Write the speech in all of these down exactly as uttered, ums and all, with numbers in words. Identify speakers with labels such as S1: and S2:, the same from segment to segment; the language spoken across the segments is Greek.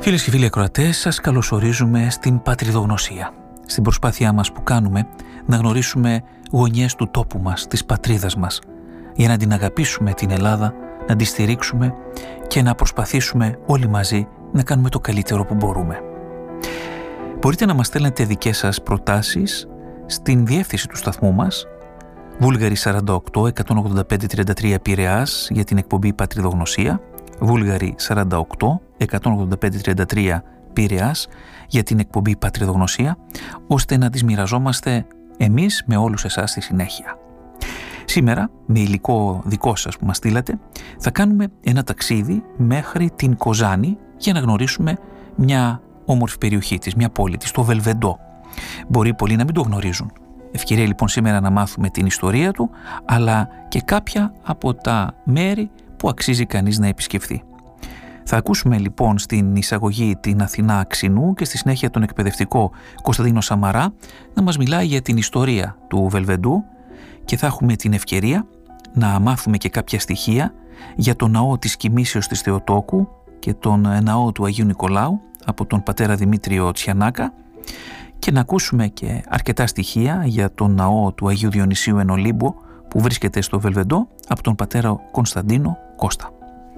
S1: Φίλες και φίλοι ακροατές, σας καλωσορίζουμε στην Πατριδογνωσία. Στην προσπάθειά μας που κάνουμε να γνωρίσουμε γωνιές του τόπου μας, της πατρίδας μας, για να την αγαπήσουμε την Ελλάδα, να τη στηρίξουμε και να προσπαθήσουμε όλοι μαζί να κάνουμε το καλύτερο που μπορούμε. Μπορείτε να μας στέλνετε δικές σας προτάσεις στην διεύθυνση του σταθμού μας, Βούλγαρη σαράντα οκτώ εκατόν ογδόντα πέντε τριάντα τρία Πειραιάς για την εκπομπή Πατριδογνωσία, Βούλγαρη σαράντα οκτώ εκατόν ογδόντα πέντε τριάντα τρία Πειραιάς για την εκπομπή Πατριδογνωσία, ώστε να τις μοιραζόμαστε εμείς με όλους εσάς στη συνέχεια. Σήμερα, με υλικό δικό σας που μας στείλατε, θα κάνουμε ένα ταξίδι μέχρι την Κοζάνη για να γνωρίσουμε μια όμορφη περιοχή της, μια πόλη της, το Βελβεντό. Μπορεί πολλοί να μην το γνωρίζουν. Ευκαιρία λοιπόν σήμερα να μάθουμε την ιστορία του, αλλά και κάποια από τα μέρη που αξίζει κανείς να επισκεφθεί. Θα ακούσουμε λοιπόν στην εισαγωγή την Αθηνά Ξινού και στη συνέχεια τον εκπαιδευτικό Κωνσταντίνο Σαμαρά να μας μιλάει για την ιστορία του Βελβεντού και θα έχουμε την ευκαιρία να μάθουμε και κάποια στοιχεία για τον ναό της Κοιμήσεως της Θεοτόκου και τον ναό του Αγίου Νικολάου από τον πατέρα Δημήτριο Τσιανάκα και να ακούσουμε και αρκετά στοιχεία για τον ναό του Αγίου Διονυσίου εν Ολύμπο που βρίσκεται στο Βελβεντό από τον πατέρα Κωνσταντίνο Κώστα.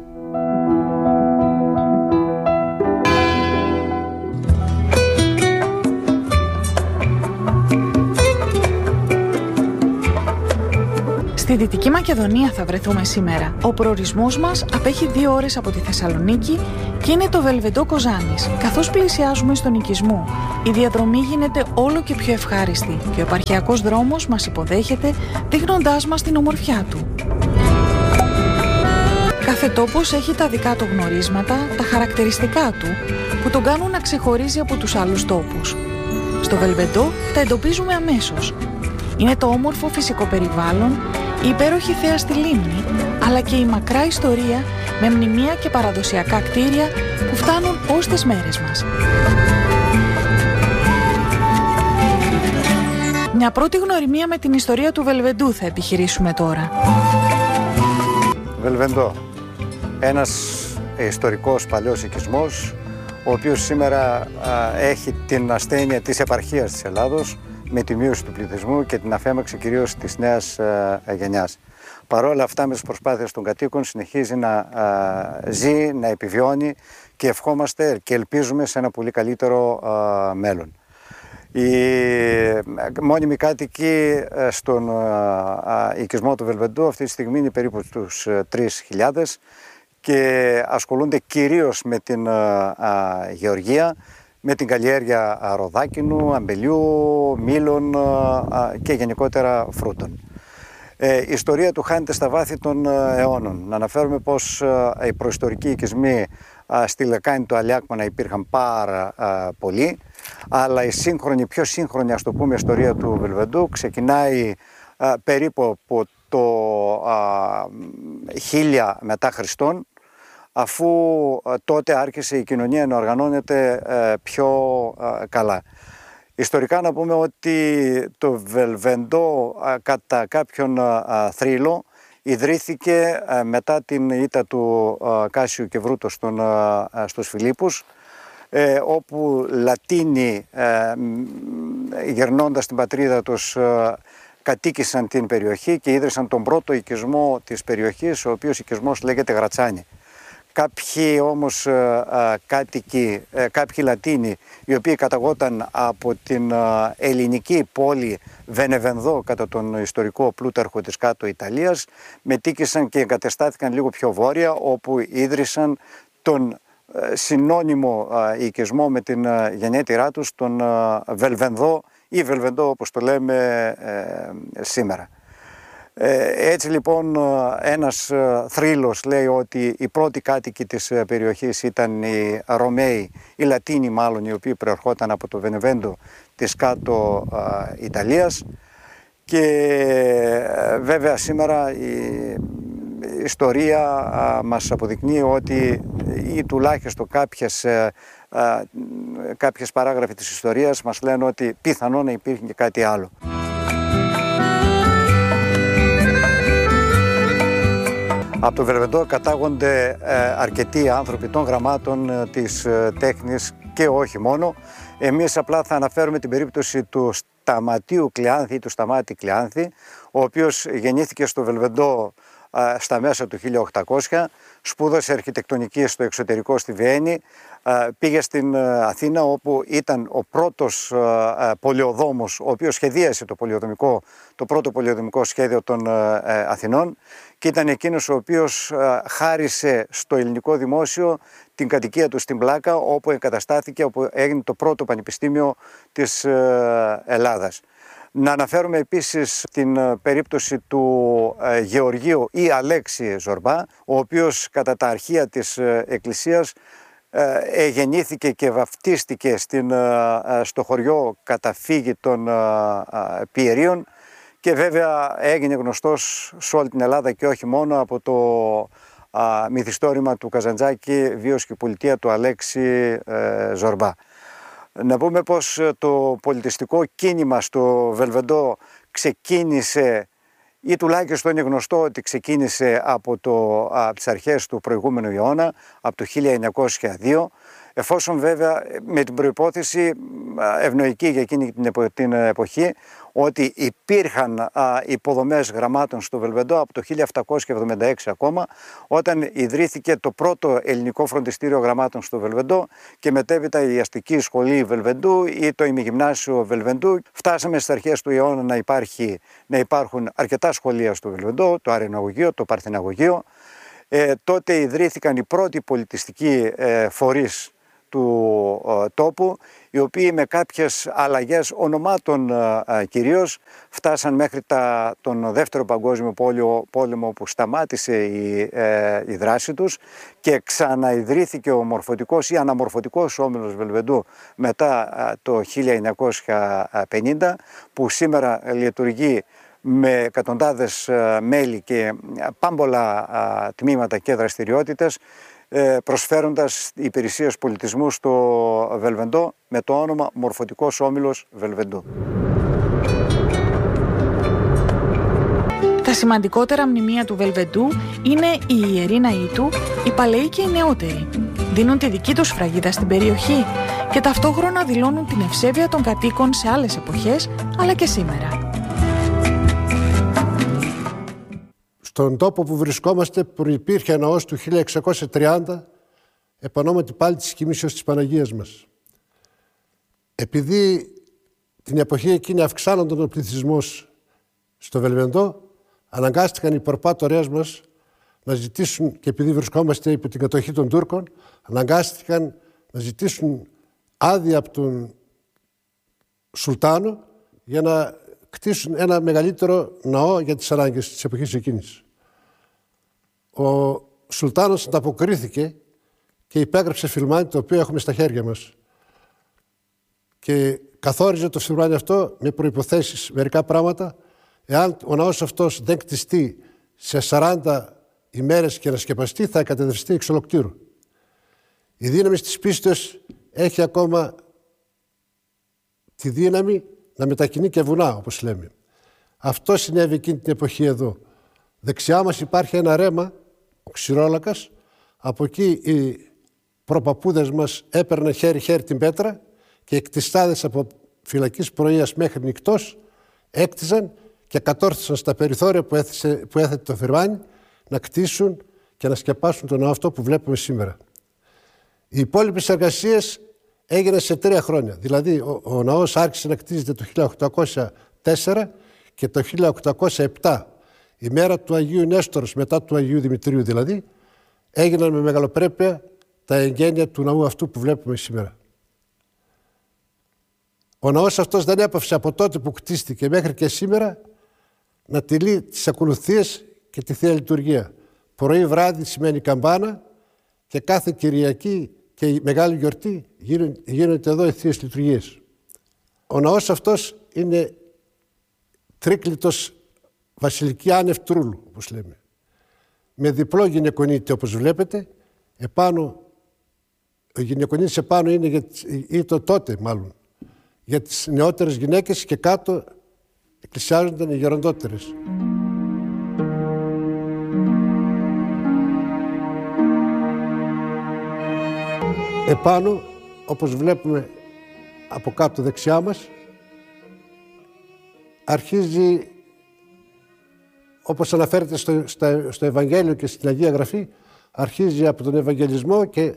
S2: Στη Δυτική Μακεδονία θα βρεθούμε σήμερα. Ο προορισμός μας απέχει δύο ώρες από τη Θεσσαλονίκη και είναι το Βελβεντό Κοζάνης. Καθώς πλησιάζουμε στον οικισμό, η διαδρομή γίνεται όλο και πιο ευχάριστη και ο επαρχιακός δρόμος μας υποδέχεται, δείχνοντάς μας την ομορφιά του. Κάθε τόπος έχει τα δικά του γνωρίσματα, τα χαρακτηριστικά του, που τον κάνουν να ξεχωρίζει από τους άλλους τόπους. Στο Βελβεντό τα εντοπίζουμε αμέσως. Είναι το όμορφο φυσικό περιβάλλον, η υπέροχη θέα στη λίμνη, αλλά και η μακρά ιστορία με μνημεία και παραδοσιακά κτίρια που φτάνουν ως τις μέρες μας. Μια πρώτη γνωριμία με την ιστορία του Βελβεντού θα επιχειρήσουμε τώρα.
S3: Βελβεντό, ένας ιστορικός παλιός οικισμός, ο οποίος σήμερα α, έχει την ασθένεια της επαρχίας της Ελλάδος, με τη μείωση του πληθυσμού και την αφέμαξη κυρίως της νέας ε, γενιάς. Παρόλα αυτά, με τις προσπάθειες των κατοίκων συνεχίζει να ε, ζει, να επιβιώνει και ευχόμαστε και ελπίζουμε σε ένα πολύ καλύτερο ε, μέλλον. Οι μόνιμοι κάτοικοι στον ε, οικισμό του Βελβεντού αυτή τη στιγμή είναι περίπου στους τρεις χιλιάδες και ασχολούνται κυρίως με την ε, ε, γεωργία, με την καλλιέργεια ροδάκινου, αμπελιού, μήλων και γενικότερα φρούτων. Ε, η ιστορία του χάνεται στα βάθη των αιώνων. Να αναφέρουμε πως οι προϊστορικοί οικισμοί στη λεκάνη του Αλιάκμανα υπήρχαν πάρα πολλοί, αλλά η σύγχρονη, πιο σύγχρονη ας το πούμε ιστορία του Βελβεντού ξεκινάει περίπου από το χίλια μετά Χριστόν, αφού τότε άρχισε η κοινωνία να οργανώνεται πιο καλά. Ιστορικά να πούμε ότι το Βελβεντό κατά κάποιον θρύλο ιδρύθηκε μετά την ήττα του Κάσιου και Βρούτος στον, στους Φιλίππους, όπου Λατίνοι γερνώντας την πατρίδα τους κατοίκησαν την περιοχή και ίδρυσαν τον πρώτο οικισμό της περιοχής, ο οποίος οικισμός λέγεται Γρατσάνη. Κάποιοι όμως ε, ε, κάτοικοι, ε, κάποιοι Λατίνοι, οι οποίοι καταγόταν από την ε, ελληνική πόλη Βενεβενδό κατά τον ιστορικό πλούταρχο της κάτω Ιταλίας, μετήκησαν και εγκατεστάθηκαν λίγο πιο βόρεια, όπου ίδρυσαν τον ε, συνώνυμο ε, οικισμό με την ε, γενέτειρά τους, τον ε, Βελβενδό ή Βελβεντό όπως το λέμε ε, σήμερα. Έτσι λοιπόν ένας θρύλος λέει ότι οι πρώτοι κάτοικοι της περιοχής ήταν οι Ρωμαίοι, οι Λατίνοι μάλλον, οι οποίοι προερχόταν από το Βενεβέντο της κάτω Ιταλίας, και βέβαια σήμερα η ιστορία μας αποδεικνύει ότι ή τουλάχιστον κάποιες, κάποιες παράγραφοι της ιστορίας μας λένε ότι πιθανόν να υπήρχε και κάτι άλλο. Από το Βελβεντό κατάγονται αρκετοί άνθρωποι των γραμμάτων, της τέχνης και όχι μόνο. Εμείς απλά θα αναφέρουμε την περίπτωση του Σταματίου Κλεάνθη ή του Σταμάτη Κλεάνθη, ο οποίος γεννήθηκε στο Βελβεντό στα μέσα του χίλια οκτακόσια, σπούδασε αρχιτεκτονική στο εξωτερικό στη Βιέννη, πήγε στην Αθήνα όπου ήταν ο πρώτος πολεοδόμος, ο οποίος σχεδίασε το, πολεοδομικό, το πρώτο πολεοδομικό σχέδιο των Αθηνών και ήταν εκείνος ο οποίος χάρισε στο ελληνικό δημόσιο την κατοικία του στην Πλάκα, όπου εγκαταστάθηκε, όπου έγινε το πρώτο πανεπιστήμιο της Ελλάδας. Να αναφέρουμε επίσης την περίπτωση του Γεωργίου ή Αλέξη Ζορμπά, ο οποίος κατά τα αρχεία της Εκκλησίας γεννήθηκε και βαφτίστηκε στην, στο χωριό καταφύγη των Πιερίων και βέβαια έγινε γνωστός σε όλη την Ελλάδα και όχι μόνο από το μυθιστόρημα του Καζαντζάκη «Βίος και πολιτεία» του Αλέξη Ζορμπά. Να πούμε πως το πολιτιστικό κίνημα στο Βελβεντό ξεκίνησε, ή τουλάχιστον είναι γνωστό ότι ξεκίνησε από, το, από τις αρχές του προηγούμενου αιώνα, από το χίλια εννιακόσια δύο, εφόσον βέβαια με την προϋπόθεση ευνοϊκή για εκείνη την εποχή ότι υπήρχαν α, υποδομές γραμμάτων στο Βελβεντό από το χίλια επτακόσια εβδομήντα έξι ακόμα, όταν ιδρύθηκε το πρώτο ελληνικό φροντιστήριο γραμμάτων στο Βελβεντό και μετέπειτα η αστική σχολή Βελβεντού ή το ημιγυμνάσιο Βελβεντού. Φτάσαμε στις αρχές του αιώνα να, υπάρχει, να υπάρχουν αρκετά σχολεία στο Βελβεντό, το Αρεναγωγείο, το Παρθεναγωγείο. Ε, τότε ιδρύθηκαν οι πρώτοι πολιτιστικοί ε, φορείς του ε, τόπου, οι οποίοι με κάποιες αλλαγές ονομάτων ε, κυρίως φτάσαν μέχρι τα, τον Δεύτερο Παγκόσμιο Πόλεμο που σταμάτησε η, ε, η δράση τους και ξαναειδρύθηκε ο μορφωτικός ή αναμορφωτικός όμιλος Βελβεντού μετά ε, το χίλια εννιακόσια πενήντα, που σήμερα λειτουργεί με εκατοντάδες ε, μέλη και πάμπολα ε, τμήματα και δραστηριότητες, προσφέροντας υπηρεσίες πολιτισμού στο Βελβεντό με το όνομα Μορφωτικός Όμιλος Βελβεντού.
S2: Τα σημαντικότερα μνημεία του Βελβεντού είναι η Ιερή Ναή του, οι παλαιοί και οι νεότεροι. Δίνουν τη δική τους φραγίδα στην περιοχή και ταυτόχρονα δηλώνουν την ευσέβεια των κατοίκων σε άλλες εποχές, αλλά και σήμερα.
S4: Στον τόπο που βρισκόμαστε προϋπήρχε ναός του χίλια εξακόσια τριάντα, επωνόματι πάλι της Κοιμήσεως της Παναγίας μας. Επειδή την εποχή εκείνη αυξάνονταν ο πληθυσμός στο Βελβεντό, αναγκάστηκαν οι προπάτορές μας να ζητήσουν, και επειδή βρισκόμαστε υπό την κατοχή των Τούρκων, αναγκάστηκαν να ζητήσουν άδεια από τον Σουλτάνο για να κτίσουν ένα μεγαλύτερο ναό για τις ανάγκες της εποχής εκείνης. Ο Σουλτάνος ανταποκρίθηκε και υπέγραψε φυρμάνι, το οποίο έχουμε στα χέρια μας. Και καθόριζε το φυρμάνι αυτό με προϋποθέσεις, μερικά πράγματα. Εάν ο ναός αυτός δεν κτιστεί σε σαράντα ημέρες και να σκεπαστεί, θα εκατεδευστεί εξ ολοκλήρου. Η δύναμη της πίστεως έχει ακόμα τη δύναμη να μετακινεί και βουνά, όπως λέμε. Αυτό συνέβη εκείνη την εποχή εδώ. Δεξιά μας υπάρχει ένα ρέμα, ο Ξηρόλακας. Από εκεί οι προπαπούδες μας έπαιρναν χέρι-χέρι την πέτρα και εκτιστάδες από φυλακής πρωίας μέχρι νυκτός έκτιζαν και κατόρθωσαν στα περιθώρια που, έθεσε, που έθετε το φυρμάνι να κτίσουν και να σκεπάσουν τον ναό αυτό που βλέπουμε σήμερα. Οι υπόλοιπες εργασίες έγιναν σε τρία χρόνια. Δηλαδή ο, ο ναός άρχισε να κτίζεται το χίλια οκτακόσια τέσσερα και το χίλια οκτακόσια επτά, η μέρα του Αγίου Νέστορος, μετά του Αγίου Δημητρίου δηλαδή, έγιναν με μεγαλοπρέπεια τα εγγένεια του ναού αυτού που βλέπουμε σήμερα. Ο ναός αυτός δεν έπαυσε από τότε που κτίστηκε μέχρι και σήμερα να τηρεί τις ακολουθίες και τη Θεία Λειτουργία. Πρωί βράδυ σημαίνει καμπάνα και κάθε Κυριακή και η μεγάλη γιορτή γίνονται εδώ οι Θείες Λειτουργίες. Ο ναός αυτός είναι τρίκλητος βασιλική άνευ τρούλου, όπως λέμε. Με διπλό γυναικονίτη, όπως βλέπετε, επάνω, ο γυναικονίτης επάνω είναι, για, ή το τότε μάλλον, για τις νεότερες γυναίκες και κάτω εκκλησιάζονταν οι γεροντότερες. Επάνω, όπως βλέπουμε από κάτω δεξιά μας, αρχίζει, όπως αναφέρεται στο, στο, στο Ευαγγέλιο και στην Αγία Γραφή, αρχίζει από τον Ευαγγελισμό και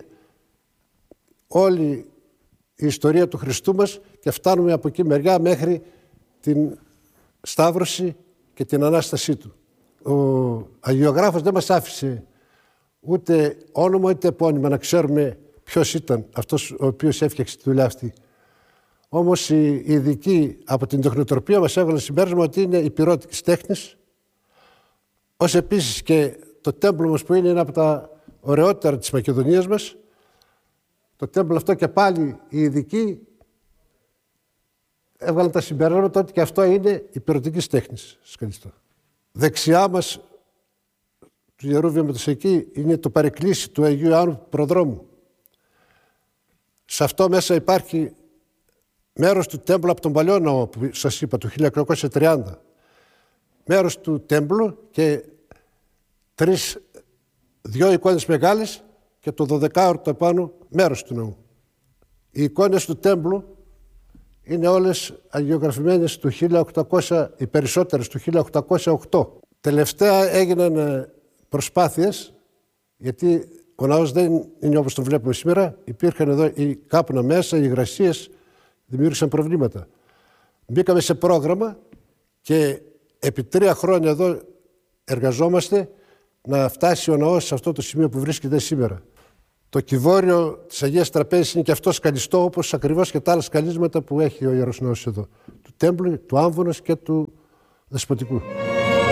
S4: όλη η ιστορία του Χριστού μας και φτάνουμε από εκεί μεριά μέχρι την Σταύρωση και την Ανάστασή του. Ο Αγιογράφος δεν μας άφησε ούτε όνομα ούτε επώνυμα να ξέρουμε ποιος ήταν αυτός ο οποίος έφτιαξε τη δουλειά αυτή. Όμως οι ειδικοί από την τεχνοτροπία μας έβγαλαν συμπέρασμα ότι είναι υπηρώτικης τέχνης, ως επίσης και το τέμπλο μας που είναι ένα από τα ωραιότερα της Μακεδονίας μας. Το τέμπλο αυτό και πάλι οι ειδικοί έβγαλαν τα συμπεράσματα ότι και αυτό είναι υπηρωτικής τέχνης. Ευχαριστώ. Δεξιά μας του Ιερού Βήματος εκεί είναι το παρεκκλήσι του Αγίου Ιωάννου Προδρόμου. Σε αυτό μέσα υπάρχει μέρος του τέμπλου από τον παλιό ναό που σας είπα, του χίλια οκτακόσια τριάντα. Μέρος του τέμπλου και τρεις, δυο εικόνες μεγάλες και το δωδεκάωρτο επάνω μέρος του ναού. Οι εικόνες του τέμπλου είναι όλες αγιογραφημένες του χίλια οκτακόσια, οι περισσότερες του χίλια οκτακόσια οκτώ. Τελευταία έγιναν προσπάθειες, γιατί ο ναός δεν είναι όπως το βλέπουμε σήμερα. Υπήρχαν εδώ οι κάπουνα μέσα, οι υγρασίες δημιούργησαν προβλήματα. Μπήκαμε σε πρόγραμμα και επί τρία χρόνια εδώ εργαζόμαστε να φτάσει ο ναός σε αυτό το σημείο που βρίσκεται σήμερα. Το κυβόριο της Αγίας Τραπέζης είναι και αυτό σκαλιστό, όπως ακριβώς και τα άλλα σκαλίσματα που έχει ο Ιερός Ναός εδώ. Του Τέμπλου, του Άμβονος και του Δεσποτικού.